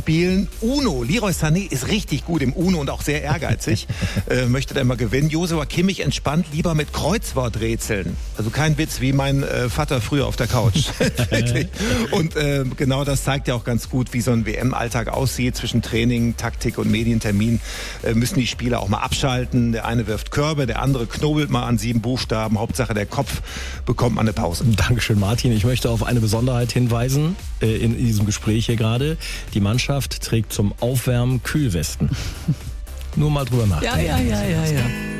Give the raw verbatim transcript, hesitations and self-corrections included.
spielen Uno. Leroy Sané ist richtig gut im Uno und auch sehr ehrgeizig. äh, möchte da mal gewinnen. Joshua Kimmich entspannt lieber mit Kreuzworträtseln. Also kein Witz, wie mein äh, Vater früher auf der Couch. Wirklich. Und äh, genau das zeigt ja auch ganz gut, wie so ein W M-Alltag aussieht. Zwischen Training, Taktik und Medientermin äh, müssen die Spieler auch mal abschalten. Der eine wirft Körbe, der andere knobelt mal an sieben Buchstaben. Hauptsache der Kopf bekommt mal eine Pause. Dankeschön, Martin. Ich möchte auf eine Besonderheit hinweisen äh, in diesem Gespräch hier gerade. Die Mannschaft trägt zum Aufwärmen Kühlwesten. Nur mal drüber nachdenken. Ja, ja, ja, ja, ja.